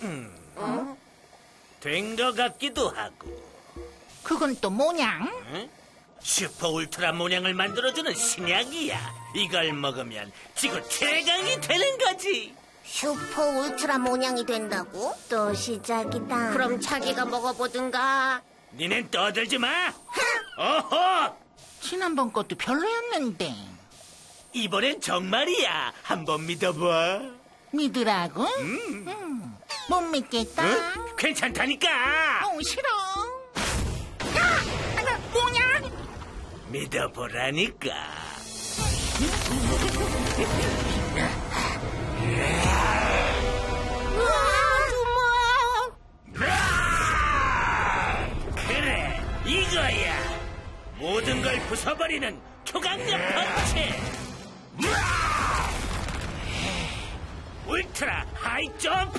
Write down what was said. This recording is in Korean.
된 것 같기도 하고. 그건 또 뭐냐? 응? 슈퍼 울트라 모냥을 만들어주는 신약이야. 이걸 먹으면 지구 최강이 되는 거지. 슈퍼 울트라 모냥이 된다고? 또 시작이다. 그럼 자기가 먹어보든가. 니넨 떠들지 마. 어허! 지난번 것도 별로였는데. 이번엔 정말이야. 한번 믿어봐. 믿으라고? 못 믿겠다. 응? 괜찮다니까. 싫어. 야! 뭐냐? 믿어보라니까. 그래, 이거야. 모든 걸 부숴버리는 초강력 펀치. 울트라 하이 점프.